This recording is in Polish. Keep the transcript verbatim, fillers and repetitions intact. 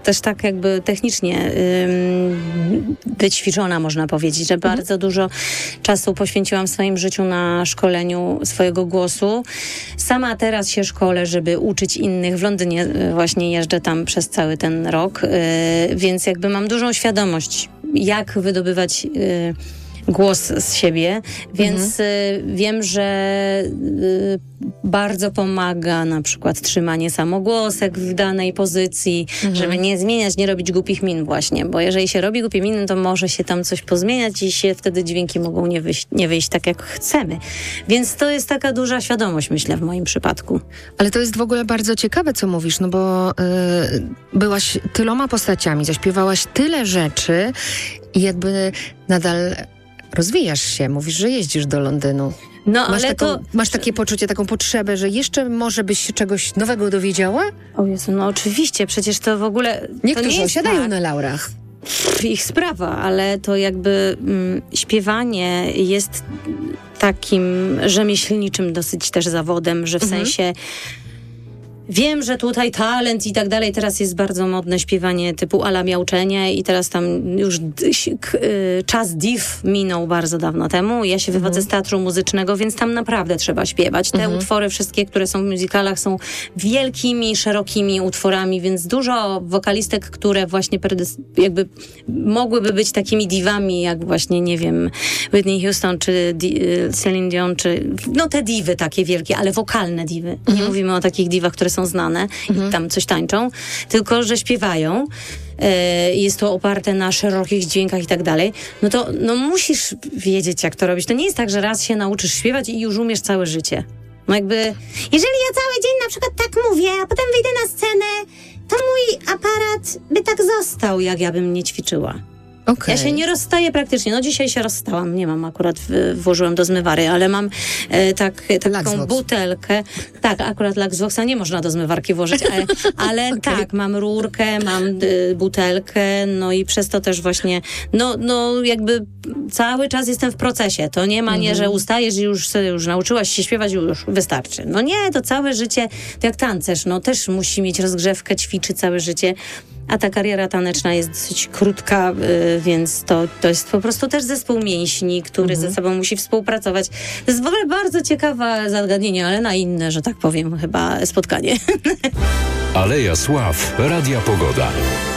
też tak jakby technicznie ym, wyćwiczona, można powiedzieć, że mhm. bardzo dużo czasu poświęciłam w swoim życiu na szkoleniu swojego głosu. Sama teraz się szkolę, żeby uczyć innych. W Londynie właśnie jeżdżę tam przez cały ten rok, yy, więc jakby mam dużą świadomość, jak wydobywać yy, głos z siebie, więc mhm. y, wiem, że y, bardzo pomaga na przykład trzymanie samogłosek w danej pozycji, mhm. żeby nie zmieniać, nie robić głupich min właśnie, bo jeżeli się robi głupie miny, to może się tam coś pozmieniać i się wtedy dźwięki mogą nie wyjść, nie wyjść tak, jak chcemy. Więc to jest taka duża świadomość, myślę, w moim przypadku. Ale to jest w ogóle bardzo ciekawe, co mówisz, no bo y, byłaś tyloma postaciami, zaśpiewałaś tyle rzeczy i jakby nadal rozwijasz się, mówisz, że jeździsz do Londynu. No, masz ale taką, to... Masz takie poczucie, taką potrzebę, że jeszcze może byś się czegoś nowego dowiedziała? O Jezu, no oczywiście, przecież to w ogóle... Niektórzy to nie osiadają tak. na laurach. Ich sprawa, ale to jakby mm, śpiewanie jest takim rzemieślniczym dosyć też zawodem, że w mhm. sensie wiem, że tutaj talent i tak dalej. Teraz jest bardzo modne śpiewanie typu ala miauczenie i teraz tam już d- k- y, czas div minął bardzo dawno temu. Ja się wywodzę mhm. z teatru muzycznego, więc tam naprawdę trzeba śpiewać. Te mhm. utwory wszystkie, które są w musicalach, są wielkimi, szerokimi utworami, więc dużo wokalistek, które właśnie predys- jakby mogłyby być takimi divami, jak właśnie, nie wiem, Whitney Houston, czy Di- Celine Dion, czy no te diwy takie wielkie, ale wokalne diwy. Mhm. Nie mówimy o takich divach, które są znane mhm. i tam coś tańczą, tylko że śpiewają. E, jest to oparte na szerokich dźwiękach i tak dalej. No to no musisz wiedzieć, jak to robić. To nie jest tak, że raz się nauczysz śpiewać i już umiesz całe życie. No jakby, jeżeli ja cały dzień na przykład tak mówię, a potem wyjdę na scenę, to mój aparat by tak został, jak ja bym nie ćwiczyła. Okay. Ja się nie rozstaję praktycznie. No dzisiaj się rozstałam. Nie mam akurat, w, włożyłam do zmywary, ale mam e, tak, taką Laxvox. butelkę. Tak, akurat Laxvoxa nie można do zmywarki włożyć, ale, ale okay. tak, mam rurkę, mam y, butelkę, no i przez to też właśnie, no, no jakby cały czas jestem w procesie. To nie ma, mm-hmm. nie, że ustajesz i już sobie już nauczyłaś się śpiewać i już wystarczy. No nie, to całe życie, to jak tancerz, no też musi mieć rozgrzewkę, ćwiczy całe życie. A ta kariera taneczna jest dosyć krótka, yy, więc to, to jest po prostu też zespół mięśni, który mhm. ze sobą musi współpracować. To jest w ogóle bardzo ciekawe zagadnienie, ale na inne, że tak powiem, chyba spotkanie. Aleja Sław, Radia Pogoda.